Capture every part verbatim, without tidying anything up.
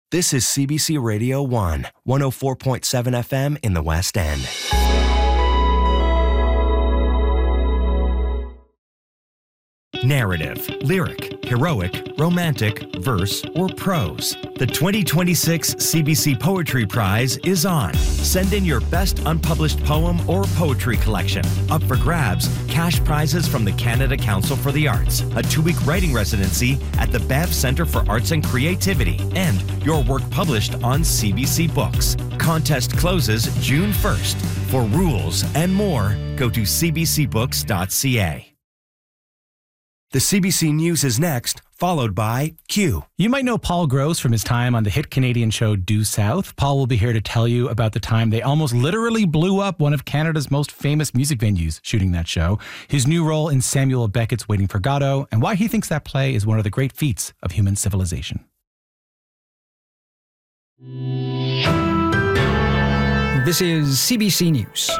This is C B C Radio one, one oh four point seven F M in the West End. Narrative, lyric, heroic, romantic, verse, or prose. The twenty twenty-six C B C Poetry Prize is on. Send in your best unpublished poem or poetry collection. Up for grabs, cash prizes from the Canada Council for the Arts, a two-week writing residency at the Bev Centre for Arts and Creativity, and your work published on C B C Books. Contest closes June first. For rules and more, go to c b c books dot c a. The C B C News is next, followed by Q. You might know Paul Gross from his time on the hit Canadian show Due South. Paul will be here to tell you about the time they almost literally blew up one of Canada's most famous music venues shooting that show, his new role in Samuel Beckett's Waiting for Godot, and why he thinks that play is one of the great feats of human civilization. This is C B C News.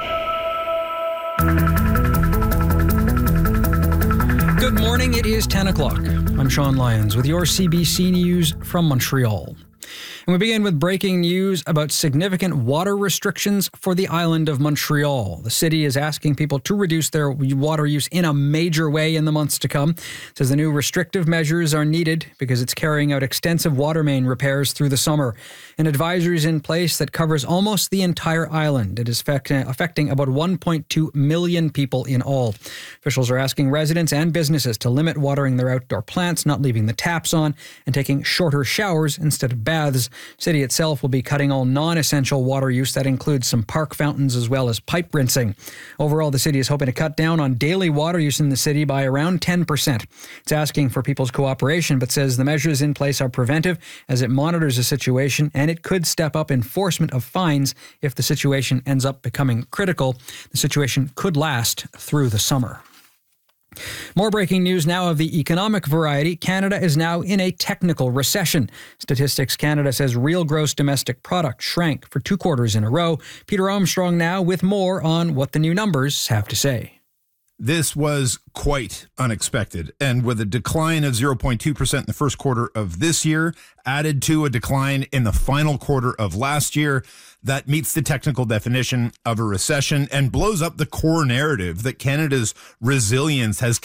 Good morning, it is ten o'clock. I'm Sean Lyons with your C B C News from Montreal. And we begin with breaking news about significant water restrictions for the island of Montreal. The city is asking people to reduce their water use in a major way in the months to come. It says the new restrictive measures are needed because it's carrying out extensive water main repairs through the summer. An advisory is in place that covers almost the entire island. It is affecting about one point two million people in all. Officials are asking residents and businesses to limit watering their outdoor plants, not leaving the taps on, and taking shorter showers instead of baths. City itself will be cutting all non-essential water use. That includes some park fountains as well as pipe rinsing. Overall, the city is hoping to cut down on daily water use in the city by around ten percent. It's asking for people's cooperation, but says the measures in place are preventive as it monitors the situation, and it could step up enforcement of fines if the situation ends up becoming critical. The situation could last through the summer. More breaking news now of the economic variety. Canada is now in a technical recession. Statistics Canada says real gross domestic product shrank for two quarters in a row. Peter Armstrong now with more on what the new numbers have to say. This was quite unexpected, and with a decline of zero point two percent in the first quarter of this year, added to a decline in the final quarter of last year, that meets the technical definition of a recession and blows up the core narrative that Canada's resilience has